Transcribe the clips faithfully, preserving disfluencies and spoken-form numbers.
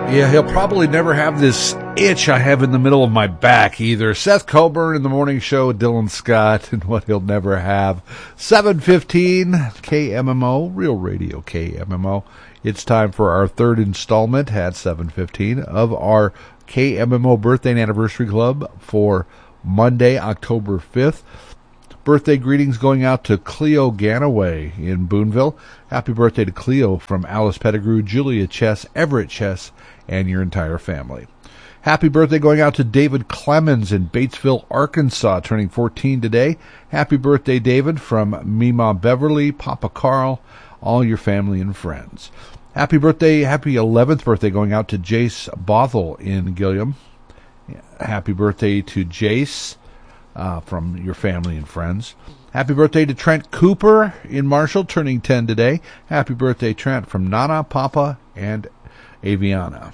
Yeah, he'll probably never have this itch I have in the middle of my back either. Seth Coburn in the morning show with Dylan Scott, and what he'll never have. seven fifteen K M M O, Real Radio K M M O. It's time for our third installment at seven fifteen of our K M M O Birthday and Anniversary Club for Monday, October fifth. Birthday greetings going out to Cleo Ganaway in Boonville. Happy birthday to Cleo from Alice Pettigrew, Julia Chess, Everett Chess, and your entire family. Happy birthday going out to David Clemens in Batesville, Arkansas, turning fourteen today. Happy birthday, David, from Mima Beverly, Papa Carl, all your family and friends. Happy birthday, happy eleventh birthday going out to Jace Bothell in Gilliam. Happy birthday to Jace uh, from your family and friends. Happy birthday to Trent Cooper in Marshall, turning ten today. Happy birthday, Trent, from Nana, Papa, and Aviana.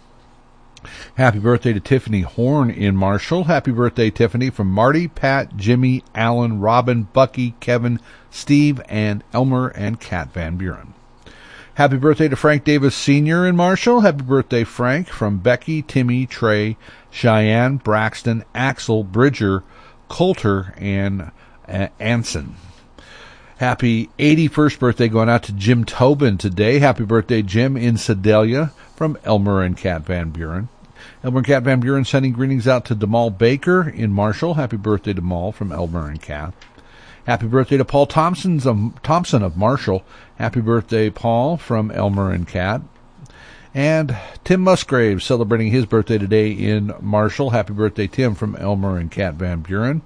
Happy birthday to Tiffany Horn in Marshall. Happy birthday, Tiffany, from Marty, Pat, Jimmy, Alan, Robin, Bucky, Kevin, Steve, and Elmer and Kat Van Buren. Happy birthday to Frank Davis Senior in Marshall. Happy birthday, Frank, from Becky, Timmy, Trey, Cheyenne, Braxton, Axel, Bridger, Coulter, and uh, Anson. Happy eighty-first birthday going out to Jim Tobin today. Happy birthday, Jim, in Sedalia, from Elmer and Kat Van Buren. Elmer and Kat Van Buren sending greetings out to Demal Baker in Marshall. Happy birthday, Demal, from Elmer and Kat. Happy birthday to Paul Thompson's, um, Thompson of Marshall. Happy birthday, Paul, from Elmer and Kat. And Tim Musgrave celebrating his birthday today in Marshall. Happy birthday, Tim, from Elmer and Kat Van Buren.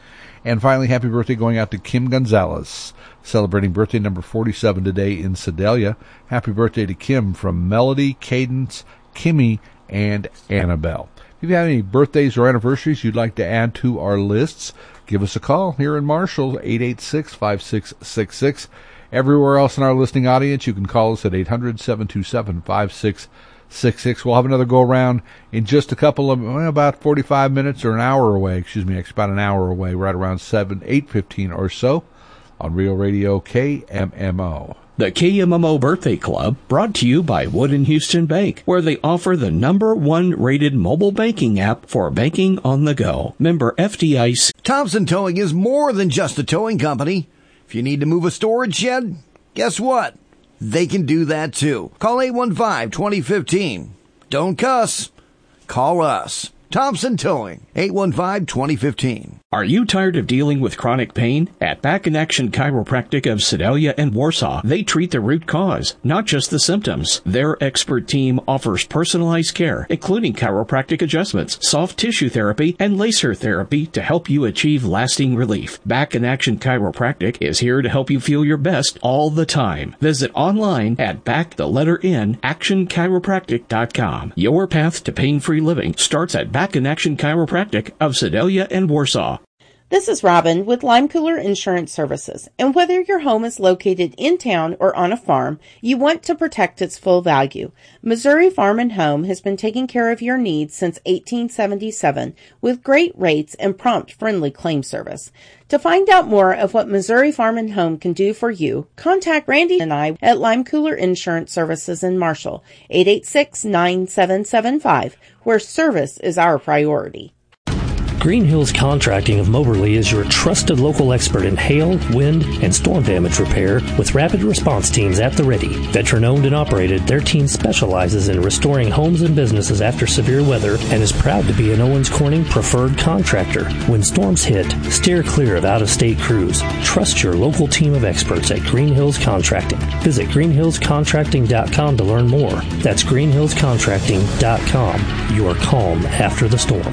And finally, happy birthday going out to Kim Gonzalez, celebrating birthday number forty-seven today in Sedalia. Happy birthday to Kim from Melody, Cadence, Kimmy, and Annabelle. If you have any birthdays or anniversaries you'd like to add to our lists, give us a call here in Marshall, eight eight six, five six six six. Everywhere else in our listening audience, you can call us at eight hundred, seven two seven, five six six six. We'll have another go-around in just a couple of, well, about forty-five minutes or an hour away. Excuse me, it's about an hour away, right around seven, eight fifteen or so on Real Radio K M M O. The K M M O Birthday Club, brought to you by Wood and Houston Bank, where they offer the number one rated mobile banking app for banking on the go. Member F D I C. Thompson Towing is more than just a towing company. If you need to move a storage shed, guess what? They can do that too. Call eight one five, two zero one five. Don't cuss. Call us. Thompson Towing, eight one five, two zero one five. Are you tired of dealing with chronic pain? At Back in Action Chiropractic of Sedalia and Warsaw, they treat the root cause, not just the symptoms. Their expert team offers personalized care, including chiropractic adjustments, soft tissue therapy, and laser therapy to help you achieve lasting relief. Back in Action Chiropractic is here to help you feel your best all the time. Visit online at back the letter N action chiropractic dot com. Your path to pain-free living starts at Back in Action Chiropractic of Sedalia and Warsaw. This is Robin with Lime Cooler Insurance Services, and whether your home is located in town or on a farm, you want to protect its full value. Missouri Farm and Home has been taking care of your needs since eighteen seventy-seven with great rates and prompt, friendly claim service. To find out more of what Missouri Farm and Home can do for you, contact Randy and I at Lime Cooler Insurance Services in Marshall, eight eight six, nine seven seven five, where service is our priority. Green Hills Contracting of Moberly is your trusted local expert in hail, wind, and storm damage repair with rapid response teams at the ready. Veteran-owned and operated, their team specializes in restoring homes and businesses after severe weather and is proud to be an Owens Corning preferred contractor. When storms hit, steer clear of out-of-state crews. Trust your local team of experts at Green Hills Contracting. Visit green hills contracting dot com to learn more. That's green hills contracting dot com. Your calm after the storm.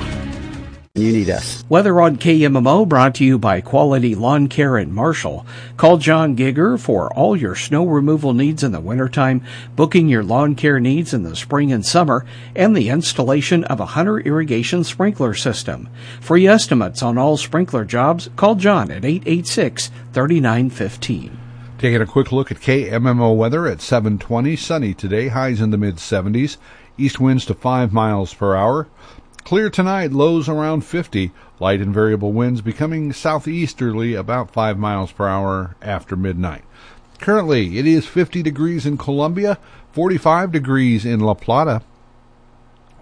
You need us. Weather on K M M O brought to you by Quality Lawn Care in Marshall. Call John Gigger for all your snow removal needs in the wintertime, booking your lawn care needs in the spring and summer, and the installation of a Hunter irrigation sprinkler system. Free estimates on all sprinkler jobs, call John at eight eight six, three nine one five. Taking a quick look at K M M O weather at seven twenty. Sunny today, highs in the mid seventies. East winds to five miles per hour. Clear tonight, lows around fifty. Light and variable winds becoming southeasterly about five miles per hour after midnight. Currently, it is fifty degrees in Columbia, forty-five degrees in La Plata.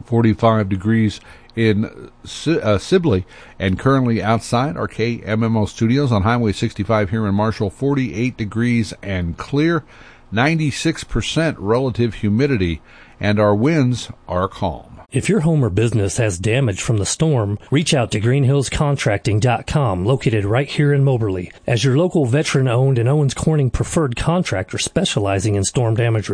forty-five degrees in uh, Sibley, and currently outside our K M M O studios on Highway sixty-five here in Marshall, forty-eight degrees and clear, ninety-six percent relative humidity, and our winds are calm. If your home or business has damage from the storm, reach out to green hills contracting dot com, located right here in Moberly. As your local veteran-owned and Owens Corning preferred contractor specializing in storm damage